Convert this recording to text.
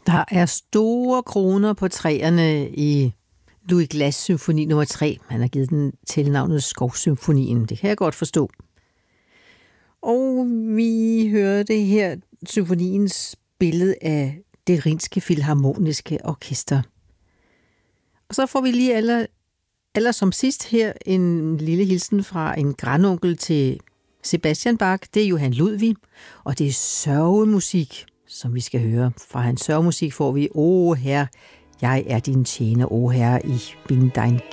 Der er store kroner på træerne i Louis Glass symfoni nummer 3. Han har givet den tilnavnet Skovsymfonien. Det kan jeg godt forstå. Og vi hørte her symfoniens billede af det Rhinske Filharmoniske Orkester. Og så får vi lige aller som sidst her en lille hilsen fra en grandonkel til Sebastian Bach. Det er Johan Ludvig, og det er sørgemusik, som vi skal høre. Fra hans sørgemusik får vi, Herre, jeg er din tjener, Herre, ich bin dein